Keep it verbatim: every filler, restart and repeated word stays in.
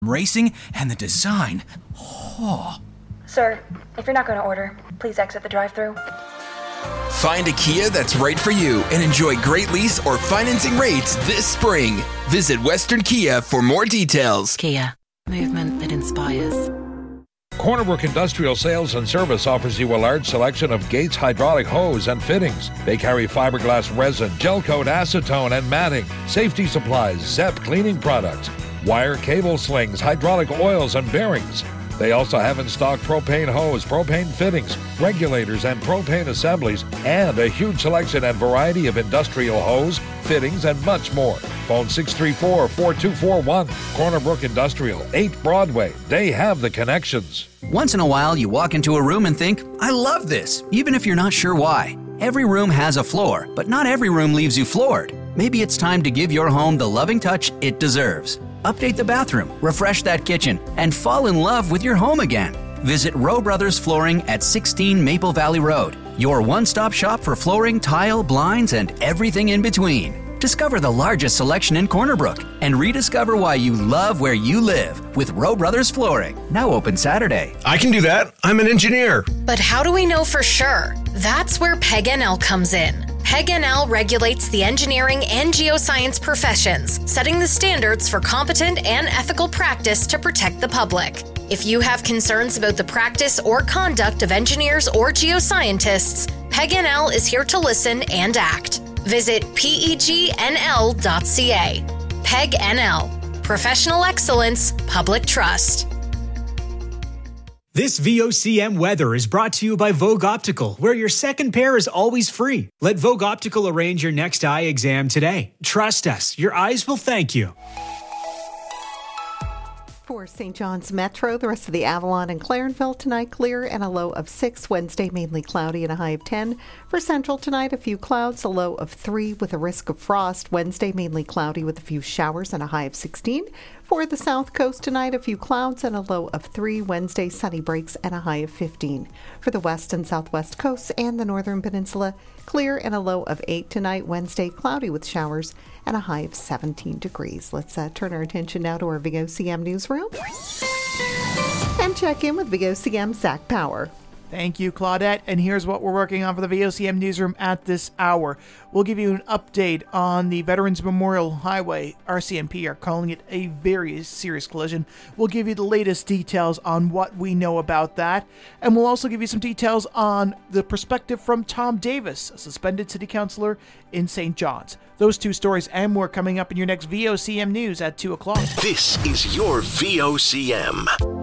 racing and the design. Oh. Sir, if you're not going to order, please exit the drive-thru. Find a Kia that's right for you and enjoy great lease or financing rates this spring. Visit Western Kia for more details. Kia, movement that inspires. Cornerbrook Industrial Sales and Service offers you a large selection of Gates hydraulic hose and fittings. They carry fiberglass resin, gel coat acetone and matting, safety supplies, Zep cleaning products, wire cable slings, hydraulic oils and bearings. They also have in stock propane hose, propane fittings, regulators, and propane assemblies, and a huge selection and variety of industrial hose, fittings, and much more. Phone six three four, four two four one. Cornerbrook Industrial, eight Broadway. They have the connections. Once in a while, you walk into a room and think, I love this, even if you're not sure why. Every room has a floor, but not every room leaves you floored. Maybe it's time to give your home the loving touch it deserves. Update the bathroom, refresh that kitchen, and fall in love with your home again. Visit Rowe Brothers Flooring at sixteen Maple Valley Road, your one-stop shop for flooring, tile, blinds, and everything in between. Discover the largest selection in Corner Brook and rediscover why you love where you live with Rowe Brothers Flooring. Now open Saturday. I can do that. I'm an engineer. But how do we know for sure? That's where P E G N L comes in. P E G N L regulates the engineering and geoscience professions, setting the standards for competent and ethical practice to protect the public. If you have concerns about the practice or conduct of engineers or geoscientists, P E G N L is here to listen and act. Visit P E G N L dot C A. P E G N L. Professional excellence, public trust. This V O C M weather is brought to you by Vogue Optical, where your second pair is always free. Let Vogue Optical arrange your next eye exam today. Trust us, your eyes will thank you. For Saint John's Metro, the rest of the Avalon and Clarenville tonight clear and a low of six. Wednesday mainly cloudy and a high of ten. For Central tonight, a few clouds, a low of three with a risk of frost. Wednesday mainly cloudy with a few showers and a high of sixteen. For the South Coast tonight, a few clouds and a low of three. Wednesday sunny breaks and a high of fifteen. For the West and Southwest coasts and the Northern Peninsula, clear and a low of eight tonight. Wednesday cloudy with showers and a high of seventeen degrees. Let's uh, turn our attention now to our V O C M newsroom and check in with V O C M Zach Power. Thank you, Claudette. And here's what we're working on for the V O C M newsroom at this hour. We'll give you an update on the Veterans Memorial Highway. R C M P are calling it a very serious collision. We'll give you the latest details on what we know about that. And we'll also give you some details on the perspective from Tom Davis, a suspended city councilor in Saint John's. Those two stories and more coming up in your next V O C M News at two o'clock. This is your V O C M.